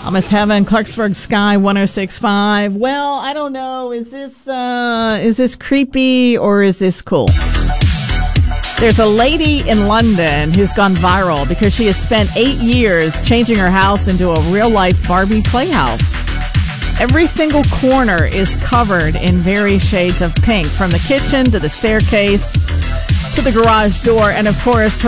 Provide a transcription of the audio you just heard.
Almost Heaven, Clarksburg Sky 106.5. Well, I don't know. Is this creepy or is this cool? There's a lady in London who's gone viral because she has spent 8 years changing her house into a real-life Barbie playhouse. Every single corner is covered in various shades of pink, from the kitchen to the staircase to the garage door, and of course,